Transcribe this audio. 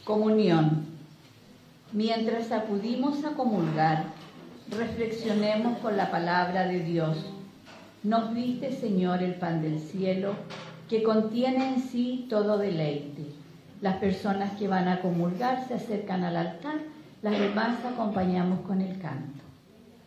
Comunión. Mientras acudimos a comulgar, reflexionemos con la palabra de Dios. Nos diste, Señor, el pan del cielo, que contiene en sí todo deleite. Las personas que van a comulgar se acercan al altar, las demás acompañamos con el canto.